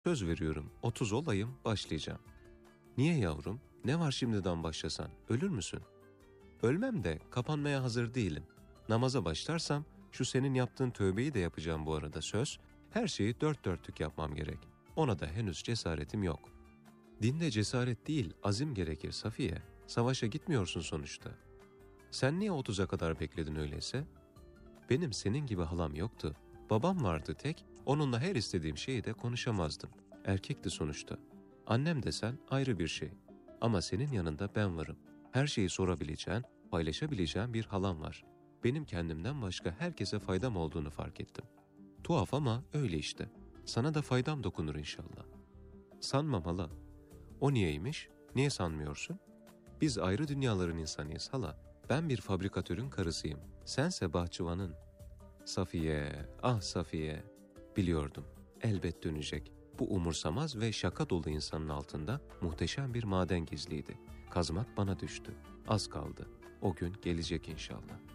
Söz veriyorum 30 olayım başlayacağım. Niye yavrum? Ne var şimdiden başlasan? Ölür müsün? Ölmem de kapanmaya hazır değilim. Namaza başlarsam şu senin yaptığın tövbeyi de yapacağım bu arada söz. Her şeyi dört dörtlük yapmam gerek. Ona da henüz cesaretim yok. Dinde cesaret değil, azim gerekir Safiye. Savaşa gitmiyorsun sonuçta. Sen niye 30'a kadar bekledin öyleyse? Benim senin gibi halam yoktu. Babam vardı tek, onunla her istediğim şeyi de konuşamazdım. Erkekti sonuçta. Annem desen ayrı bir şey. Ama senin yanında ben varım. Her şeyi sorabileceğin, paylaşabileceğin bir halam var. Benim kendimden başka herkese faydam olduğunu fark ettim. Tuhaf ama öyle işte. Sana da faydam dokunur inşallah. Sanmam hala. O niyeymiş? Niye sanmıyorsun? Biz ayrı dünyaların insanıyız hala. Ben bir fabrikatörün karısıyım. Sense bahçıvanın. Safiye, ah Safiye. Biliyordum. Elbet dönecek. Bu umursamaz ve şaka dolu insanın altında muhteşem bir maden gizliydi. Kazmak bana düştü. Az kaldı. O gün gelecek inşallah.